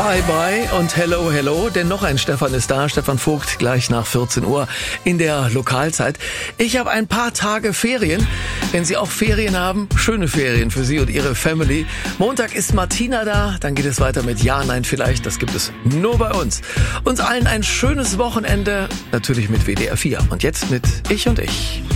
Bye bye und hello, hello, denn noch ein Stefan ist da, Stefan Vogt, gleich nach 14 Uhr in der Lokalzeit. Ich habe ein paar Tage Ferien. Wenn Sie auch Ferien haben, schöne Ferien für Sie und Ihre Family. Montag ist Martina da, dann geht es weiter mit Ja, Nein, Vielleicht. Das gibt es nur bei uns. Uns allen ein schönes Wochenende, natürlich mit WDR 4. Und jetzt mit Ich und Ich.